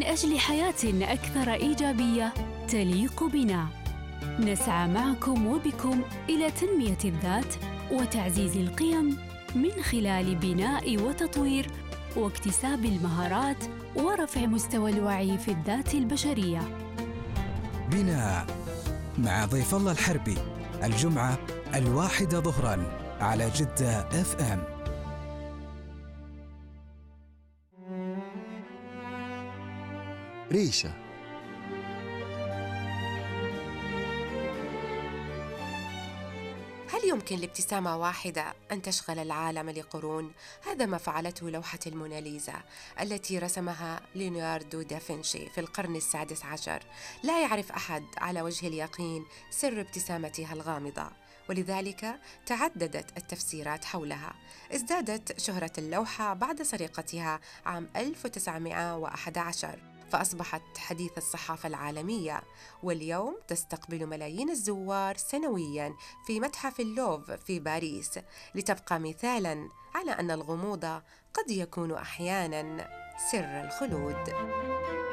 لأجل حياة أكثر إيجابية تليق بنا. نسعى معكم وبكم إلى تنمية الذات وتعزيز القيم من خلال بناء وتطوير واكتساب المهارات ورفع مستوى الوعي في الذات البشرية. بناء مع ضيف الله الحربي الجمعة 1 ظهراً على جدة FM. ريشة. هل يمكن لابتسامة واحدة أن تشغل العالم لقرون؟ هذا ما فعلته لوحة الموناليزا التي رسمها ليوناردو دافنشي في القرن ال16. لا يعرف أحد على وجه اليقين سر ابتسامتها الغامضة، ولذلك تعددت التفسيرات حولها. ازدادت شهرة اللوحة بعد سرقتها عام 1911، فأصبحت حديث الصحافة العالمية، واليوم تستقبل ملايين الزوار سنوياً في متحف اللوف في باريس، لتبقى مثالاً على أن الغموض قد يكون أحياناً سر الخلود.